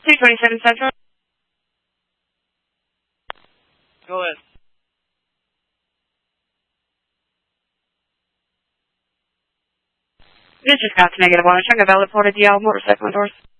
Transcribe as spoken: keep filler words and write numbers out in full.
two twenty-seven Central. Go ahead. This just got to negative one. I'm trying to valid port of D L motorcycle doors.